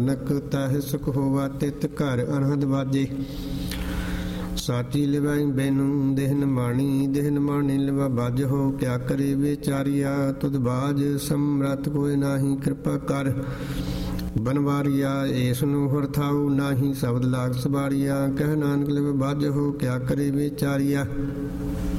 ਨਕ ਤਾਹਿ ਸੁਖ ਹੋਵਾ ਤਿਤ ਘਰ ਅਨਹਦ ਵਾਜੇ। ਸਾਚੀ ਲਿਵਾਈ ਬੈਨੂੰ ਦੇਹਨ ਮਾਣੀ, ਦੇਹਨ ਮਾਣੀ ਲਿਵਾ ਬਾਜ ਹੋ। ਕਿਆ ਕਰੇ ਵਿਚਾਰੀਆ ਤੁਧ ਬਾਜ, ਸਮਰੱਥ ਕੋਈ ਨਾਹੀ ਕਿਰਪਾ ਕਰ। ਬਨਵਾਰੀਆ ਏਸ ਨੂੰ ਹਰਥਾਉ, ਨਾਹੀ ਸ਼ਬਦ ਲਾਗ ਸਵਾਰੀਆ। ਕਹਿ ਨਾਨਕ ਲਿਵ ਬਾਜ ਹੋ, ਕਿਆ ਕਰੇ ਵਿਚਾਰੀਆ।